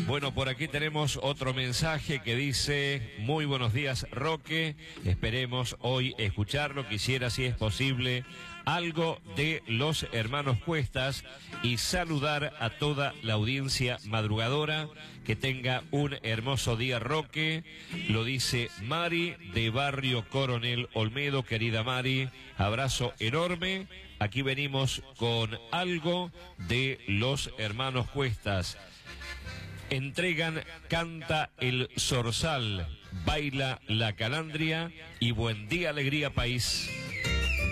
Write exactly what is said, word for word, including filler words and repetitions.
Bueno, por aquí tenemos otro mensaje que dice: muy buenos días, Roque, esperemos hoy escucharlo, quisiera, si es posible, algo de los hermanos Cuestas y saludar a toda la audiencia madrugadora. Que tenga un hermoso día, Roque. Lo dice Mari de Barrio Coronel Olmedo. Querida Mari, abrazo enorme. Aquí venimos con algo de los hermanos Cuestas. Entregan Canta el Zorzal, Baila la Calandria y Buen Día, Alegría, País.